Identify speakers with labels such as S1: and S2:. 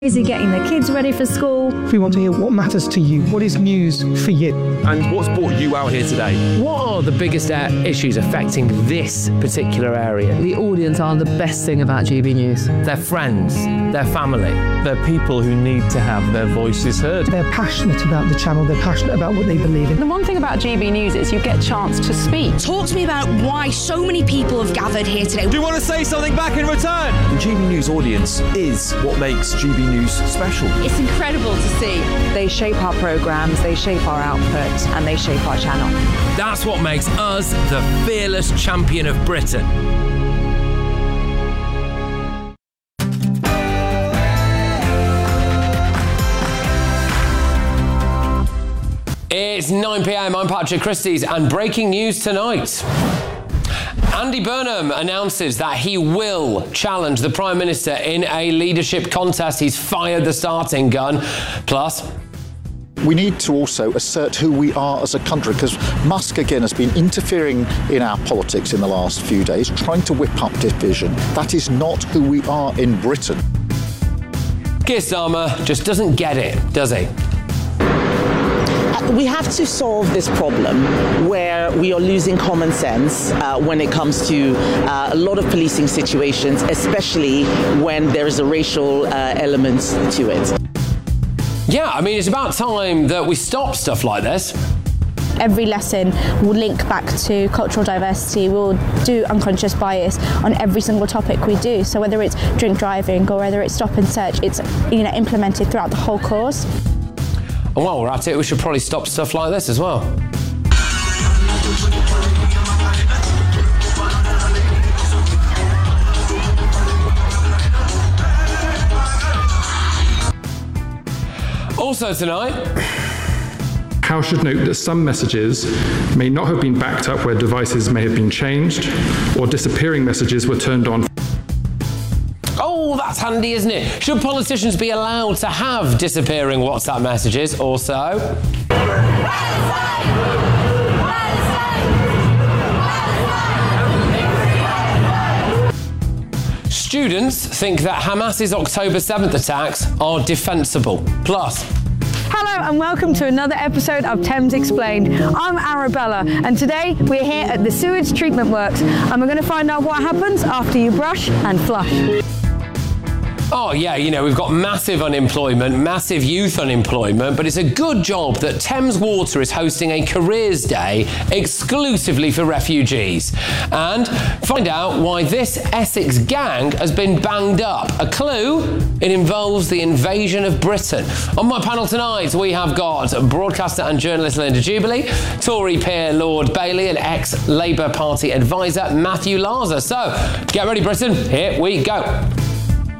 S1: Is he getting the kids ready for school?
S2: We want to hear what matters to you. What is news for you?
S3: And what's brought you out here today?
S4: What are the biggest issues affecting this particular area?
S5: The audience are the best thing about GB News.
S4: Their friends, their family.
S6: They're people who need to have their voices heard.
S2: They're passionate about the channel. They're passionate about what they believe in.
S7: The one thing about GB News is you get a chance to speak.
S8: Talk to me about why so many people have gathered here today.
S3: Do you want to say something back in return? The GB News audience is what makes GB News special.
S8: It's incredible to see.
S7: They shape our programmes, they shape our output, and they shape our channel.
S4: That's what makes us the fearless champion of Britain. It's 9 p.m. I'm Patrick Christys, and breaking news tonight. Andy Burnham announces that he will challenge the Prime Minister in a leadership contest. He's fired the starting gun. Plus,
S9: we need to also assert who we are as a country, because Musk again has been interfering in our politics in the last few days, trying to whip up division. That is not who we are in Britain.
S4: Keir Starmer just doesn't get it, does he?
S10: We have to solve this problem where we are losing common sense when it comes to a lot of policing situations, especially when there is a racial element to it.
S4: Yeah, I mean, it's about time that we stop stuff like this.
S1: Every lesson will link back to cultural diversity. We'll do unconscious bias on every single topic we do. So whether it's drink driving or whether it's stop and search, it's implemented throughout the whole course.
S4: And while we're at it, we should probably stop stuff like this as well. Also tonight,
S11: House should note that some messages may not have been backed up where devices may have been changed, or disappearing messages were turned on.
S4: Oh, that's handy, isn't it? Should politicians be allowed to have disappearing WhatsApp messages also? Students think that Hamas's October 7th attacks are defensible. Plus,
S1: Hello and welcome to another episode of Thames Explained. I'm Arabella and today we're here at the sewage treatment works and we're going to find out what happens after you brush and flush.
S4: oh yeah, we've got massive unemployment, massive youth unemployment, but it's a good job that Thames Water is hosting a careers day exclusively for refugees. And find out why this Essex gang has been banged up. A clue? It involves the invasion of Britain. On my panel tonight, we have got broadcaster and journalist Linda Jubilee, Tory peer Lord Bailey, and ex-Labour Party advisor Matthew Larser. So, get ready, Britain. Here we go.